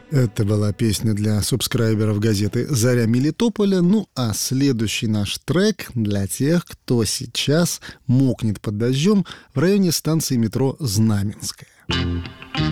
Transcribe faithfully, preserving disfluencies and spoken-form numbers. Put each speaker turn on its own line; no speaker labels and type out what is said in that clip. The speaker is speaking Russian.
Это была песня для субскрайберов газеты «Заря Мелитополя». Ну а следующий наш трек для тех, кто сейчас мокнет под дождем в районе станции метро Знаменская.